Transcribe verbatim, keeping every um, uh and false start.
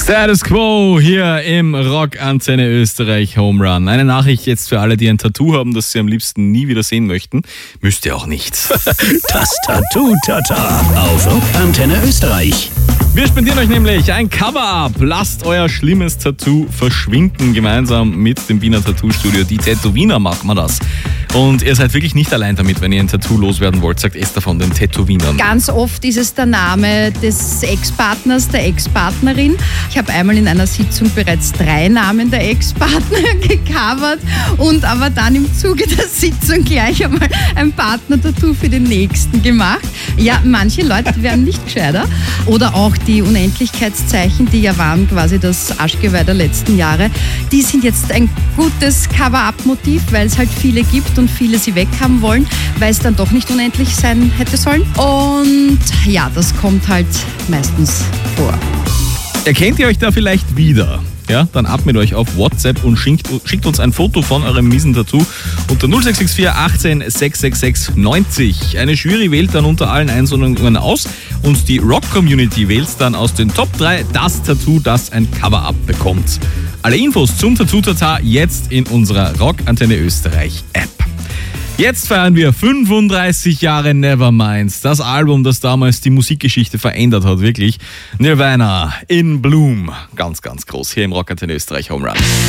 Status Quo hier im Rock Antenne Österreich Home Run. Eine Nachricht jetzt für alle, die ein Tattoo haben, das sie am liebsten nie wieder sehen möchten. Müsst ihr auch nicht. Das Tattoo-Tata auf Rock Antenne Österreich. Wir spendieren euch nämlich ein Cover-Up. Lasst euer schlimmes Tattoo verschwinden. Gemeinsam mit dem Wiener Tattoo-Studio Die Tätowiner machen wir das. Und ihr seid wirklich nicht allein damit, wenn ihr ein Tattoo loswerden wollt, sagt Esther von den Tätowinern. Ganz oft ist es der Name des Ex-Partners, der Ex-Partnerin. Ich habe einmal in einer Sitzung bereits drei Namen der Ex-Partner gecovert und aber dann im Zuge der Sitzung gleich einmal ein Partner-Tattoo für den nächsten gemacht. Ja, manche Leute werden nicht gescheiter. Oder auch die Unendlichkeitszeichen, die ja waren quasi das Arschgeweih der letzten Jahre, die sind jetzt ein gutes Cover-Up-Motiv, weil es halt viele gibt und viele sie weghaben wollen, weil es dann doch nicht unendlich sein hätte sollen. Und ja, das kommt halt meistens vor. Erkennt ihr euch da vielleicht wieder? Ja, dann ab mit euch auf WhatsApp und schickt, schickt uns ein Foto von eurem miesen Tattoo unter null sechs sechs vier achtzehn sechshundertsechsundsechzig neunzig. Eine Jury wählt dann unter allen Einsendungen aus und die Rock-Community wählt dann aus den Top drei das Tattoo, das ein Cover-Up bekommt. Alle Infos zum Tattoo-Tata jetzt in unserer Rock Antenne Österreich App. Jetzt feiern wir fünfunddreißig Jahre Nevermind, das Album, das damals die Musikgeschichte verändert hat, wirklich. Nirvana, In Bloom, ganz, ganz groß hier im Rock Antenne Österreich Home Run.